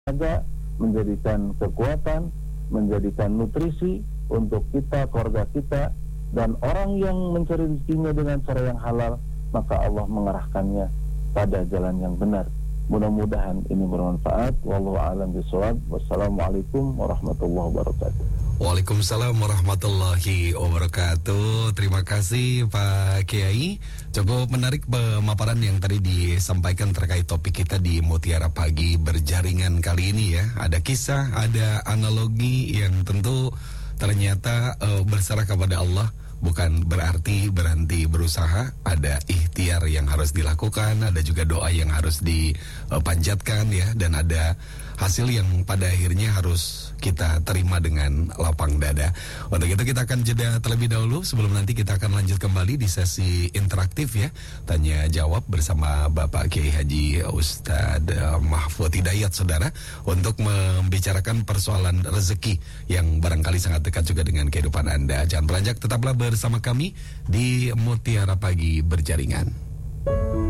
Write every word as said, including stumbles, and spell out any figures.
tenaga, menjadikan kekuatan, menjadikan nutrisi untuk kita, keluarga kita, dan orang yang mencari rezekinya dengan cara yang halal, maka Allah mengarahkannya pada jalan yang benar. Mudah-mudahan ini bermanfaat. Wallahu a'lam bishawab. Wassalamualaikum warahmatullahi wabarakatuh. Waalaikumsalam warahmatullahi wabarakatuh. Terima kasih Pak Kiai. Cukup menarik pemaparan yang tadi disampaikan terkait topik kita di Mutiara Pagi Berjaringan kali ini ya. Ada kisah, ada analogi yang tentu ternyata uh, berserah kepada Allah. Bukan berarti berhenti berusaha, ada ikhtiar yang harus dilakukan, ada juga doa yang harus dipanjatkan ya, dan ada hasil yang pada akhirnya harus kita terima dengan lapang dada. Untuk itu kita akan jeda terlebih dahulu sebelum nanti kita akan lanjut kembali di sesi interaktif ya, tanya jawab bersama Bapak Kiai Haji Ustadz Mahfud Hidayat saudara, untuk membicarakan persoalan rezeki yang barangkali sangat dekat juga dengan kehidupan Anda. Jangan beranjak, tetaplah bersama kami di Mutiara Pagi Berjaringan.